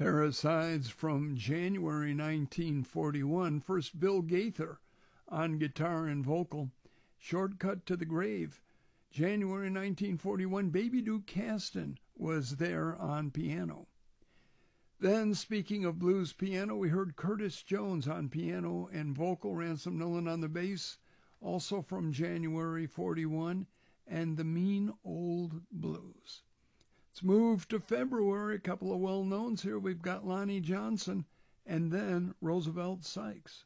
Parasides from January 1941. First, Bill Gaither on guitar and vocal. Shortcut to the Grave. January 1941, Baby Duke Caston was there on piano. Then, speaking of blues piano, we heard Curtis Jones on piano and vocal, Ransom Nillen on the bass, also from January 41, and the Mean Old Blues. Let's move to February. A couple of well-knowns here. We've got Lonnie Johnson and then Roosevelt Sykes.